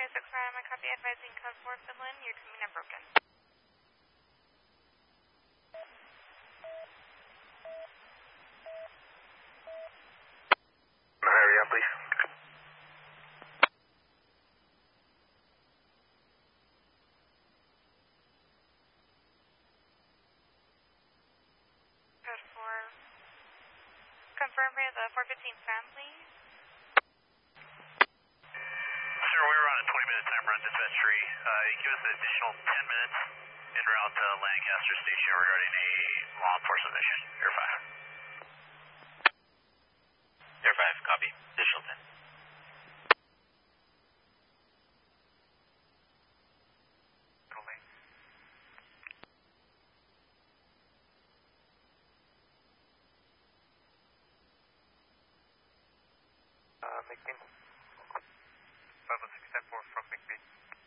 26 Ryan, my copy advising code 4 Finland, you're coming up broken. Hurry up, please. Code 4. Confirm for the 415 family. Sir, we were on a 20-minute time run dispatchery. Give us an additional 10 minutes en route to Lancaster Station regarding a law enforcement mission. Air 5. Air 5, copy. Additional 10. McBean. 506 10-4 from McBean.